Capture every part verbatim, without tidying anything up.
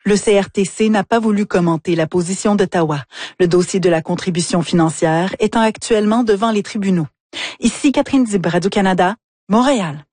Le C R T C n'a pas voulu commenter la position d'Ottawa, le dossier de la contribution financière étant actuellement devant les tribunaux. Ici Catherine Dib, Radio-Canada, Montréal.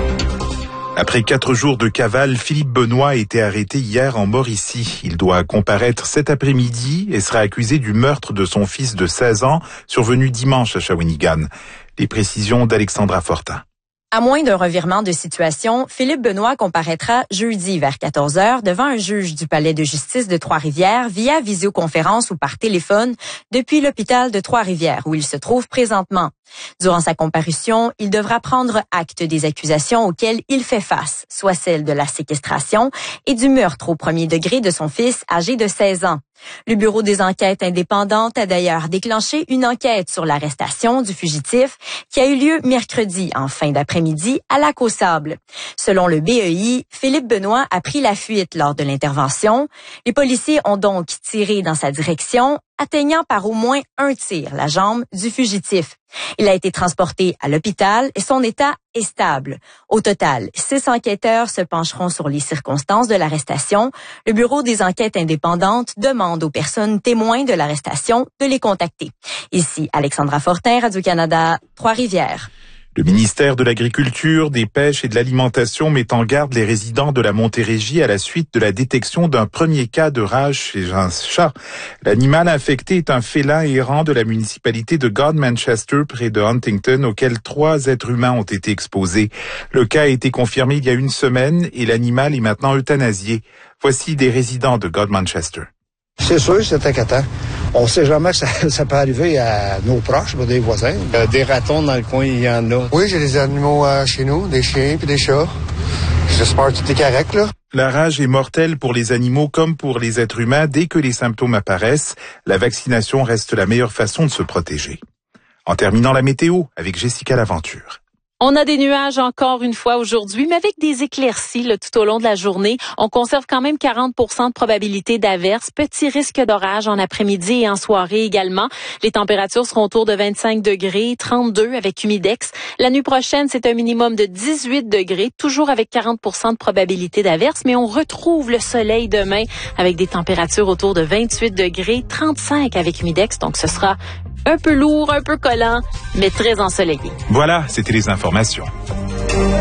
Après quatre jours de cavale, Philippe Benoît a été arrêté hier en Mauricie. Il doit comparaître cet après-midi et sera accusé du meurtre de son fils de seize ans, survenu dimanche à Shawinigan. Les précisions d'Alexandra Fortin. À moins d'un revirement de situation, Philippe Benoît comparaîtra jeudi vers quatorze heures devant un juge du palais de justice de Trois-Rivières via visioconférence ou par téléphone depuis l'hôpital de Trois-Rivières où il se trouve présentement. Durant sa comparution, il devra prendre acte des accusations auxquelles il fait face, soit celle de la séquestration et du meurtre au premier degré de son fils âgé de seize ans. Le Bureau des enquêtes indépendantes a d'ailleurs déclenché une enquête sur l'arrestation du fugitif qui a eu lieu mercredi en fin d'après-midi à Lac-aux-Sables. Selon le B E I, Philippe Benoît a pris la fuite lors de l'intervention. Les policiers ont donc tiré dans sa direction, atteignant par au moins un tir la jambe du fugitif. Il a été transporté à l'hôpital et son état est stable. Au total, six enquêteurs se pencheront sur les circonstances de l'arrestation. Le Bureau des enquêtes indépendantes demande aux personnes témoins de l'arrestation de les contacter. Ici Alexandra Fortin, Radio-Canada, Trois-Rivières. Le ministère de l'Agriculture, des Pêches et de l'Alimentation met en garde les résidents de la Montérégie à la suite de la détection d'un premier cas de rage chez un chat. L'animal infecté est un félin errant de la municipalité de Godmanchester près de Huntington auquel trois êtres humains ont été exposés. Le cas a été confirmé il y a une semaine et l'animal est maintenant euthanasié. Voici des résidents de Godmanchester. C'est sûr, c'est inquiétant. On sait jamais que ça, ça peut arriver à nos proches, des voisins. Euh, des ratons dans le coin, il y en a. Oui, j'ai des animaux euh, chez nous, des chiens puis des chats. J'espère que tout est correct, là. La rage est mortelle pour les animaux comme pour les êtres humains dès que les symptômes apparaissent. La vaccination reste la meilleure façon de se protéger. En terminant la météo avec Jessica Laventure. On a des nuages encore une fois aujourd'hui, mais avec des éclaircies là, tout au long de la journée. On conserve quand même quarante pour cent de probabilité d'averse. Petit risque d'orage en après-midi et en soirée également. Les températures seront autour de vingt-cinq degrés, trente-deux avec humidex. La nuit prochaine, c'est un minimum de dix-huit degrés, toujours avec quarante pour cent de probabilité d'averse. Mais on retrouve le soleil demain avec des températures autour de vingt-huit degrés, trente-cinq avec humidex. Donc ce sera un peu lourd, un peu collant, mais très ensoleillé. Voilà, c'était les informations.